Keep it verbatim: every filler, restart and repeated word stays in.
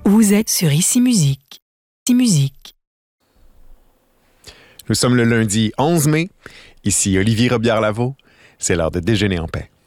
Vous êtes sur Ici Musique. Ici Musique. Nous sommes le lundi onze mai. Ici Olivier Robillard-Lavaux. C'est l'heure de déjeuner en paix.